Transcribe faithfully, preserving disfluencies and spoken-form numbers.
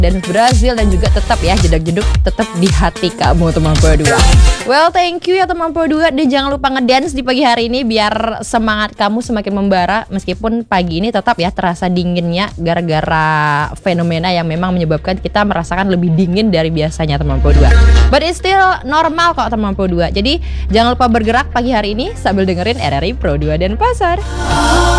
dance Brazil dan juga tetap ya jedak-jeduk tetap di hati kamu teman Pro dua. Well, thank you ya teman Pro dua, dan jangan lupa ngedance di pagi hari ini biar semangat kamu semakin membara, meskipun pagi ini tetap ya terasa dinginnya gara-gara fenomena yang memang menyebabkan kita merasakan lebih dingin dari biasanya teman Pro dua. But it's still normal kok teman Pro dua. Jadi jangan lupa bergerak pagi hari ini sambil dengerin R R I Pro dua Denpasar.